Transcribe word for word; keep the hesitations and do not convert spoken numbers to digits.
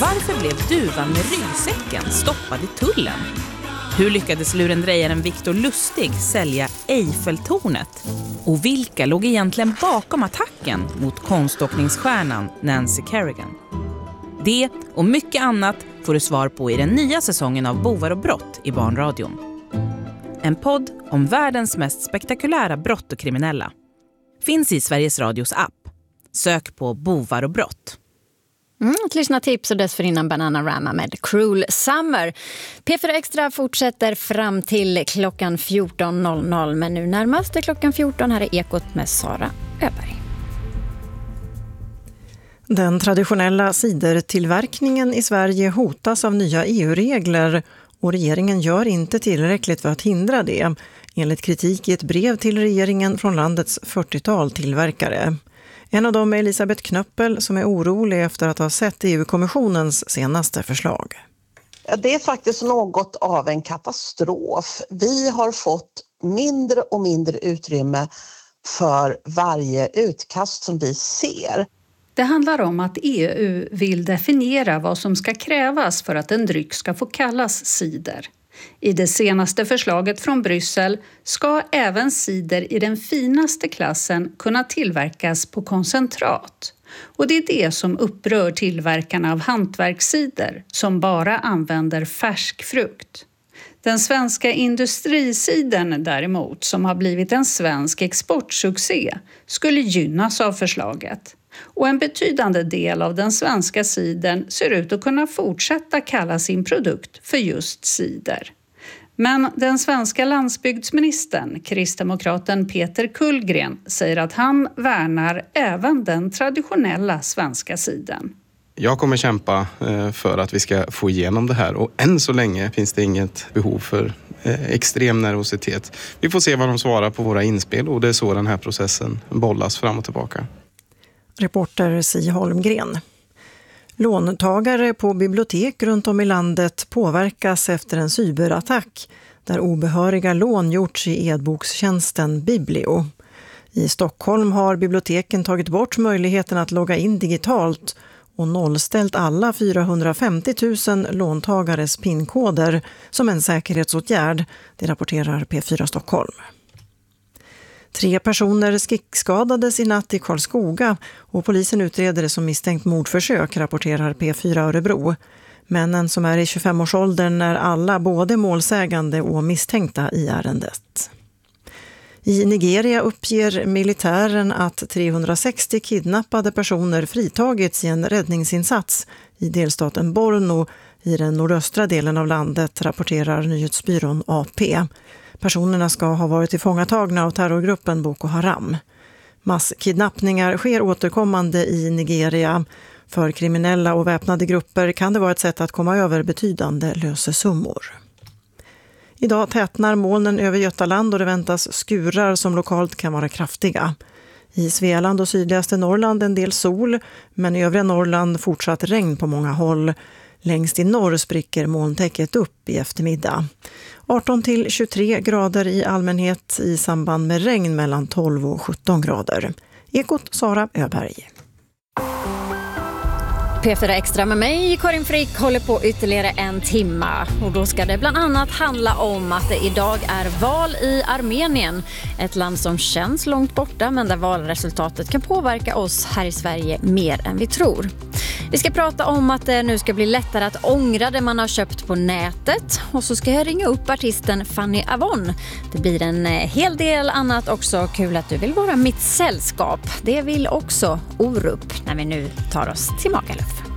Varför blev duvan med ryggsäcken stoppad i tullen? Hur lyckades lurendrejaren Victor Lustig sälja Eiffeltornet? Och vilka låg egentligen bakom attacken mot konståkningsstjärnan Nancy Kerrigan? Det och mycket annat får du svar på i den nya säsongen av Bovar och brott i Barnradion. En podd om världens mest spektakulära brott och kriminella. Finns i Sveriges Radios app. Sök på Bovar och brott. Mm, ett lyssnartips och dessförinnan Bananarama med Cruel Summer. P fyra Extra fortsätter fram till klockan fjorton noll noll, men nu närmast är klockan fjorton. Här är Ekot med Sara Öberg. Den traditionella cidertillverkningen i Sverige hotas av nya E U-regler och regeringen gör inte tillräckligt för att hindra det, enligt kritik i ett brev till regeringen från landets fyrtiotal tillverkare. En av dem är Elisabeth Knöppel som är orolig efter att ha sett E U-kommissionens senaste förslag. Det är faktiskt något av en katastrof. Vi har fått mindre och mindre utrymme för varje utkast som vi ser. Det handlar om att E U vill definiera vad som ska krävas för att en dryck ska få kallas cider. I det senaste förslaget från Bryssel ska även cider i den finaste klassen kunna tillverkas på koncentrat. Och det är det som upprör tillverkarna av hantverkscider som bara använder färsk frukt. Den svenska industricidern däremot, som har blivit en svensk exportsuccé, skulle gynnas av förslaget. Och en betydande del av den svenska cidern ser ut att kunna fortsätta kalla sin produkt för just cider. Men den svenska landsbygdsministern, kristdemokraten Peter Kullgren, säger att han värnar även den traditionella svenska cidern. Jag kommer kämpa för att vi ska få igenom det här, och än så länge finns det inget behov för extrem nervositet. Vi får se vad de svarar på våra inspel, och det är så den här processen bollas fram och tillbaka. Reporter Si Holmgren. Låntagare på bibliotek runt om i landet påverkas efter en cyberattack där obehöriga lån gjorts i e-bokstjänsten Biblio. I Stockholm har biblioteken tagit bort möjligheten att logga in digitalt och nollställt alla fyrahundrafemtio tusen låntagares pinkoder som en säkerhetsåtgärd, det rapporterar P fyra Stockholm. Tre personer skickskadades i natt i Karlskoga och polisen utreder det som misstänkt mordförsök, rapporterar P fyra Örebro. Männen som är i tjugofemårsåldern är alla både målsägande och misstänkta i ärendet. I Nigeria uppger militären att trehundrasextio kidnappade personer fritagits i en räddningsinsats i delstaten Borno i den nordöstra delen av landet, rapporterar nyhetsbyrån A P. Personerna ska ha varit tillfångatagna av terrorgruppen Boko Haram. Masskidnappningar sker återkommande i Nigeria. För kriminella och väpnade grupper kan det vara ett sätt att komma över betydande lösesummor. Idag tätnar molnen över Götaland och det väntas skurar som lokalt kan vara kraftiga. I Svealand och sydligaste Norrland en del sol, men i övriga Norrland fortsatt regn på många håll. Längst i norr spricker molntäcket upp i eftermiddag. arton till tjugotre grader i allmänhet, i samband med regn mellan tolv och sjutton grader. Ekot Sara Öberg. P fyra Extra med mig, Karin Frick, håller på ytterligare en timma. Och då ska det bland annat handla om att det idag är val i Armenien. Ett land som känns långt borta, men där valresultatet kan påverka oss här i Sverige mer än vi tror. Vi ska prata om att det nu ska bli lättare att ångra det man har köpt på nätet. Och så ska jag ringa upp artisten Fanny Avon. Det blir en hel del annat också. Kul att du vill vara mitt sällskap. Det vill också Orup när vi nu tar oss till Magaluf.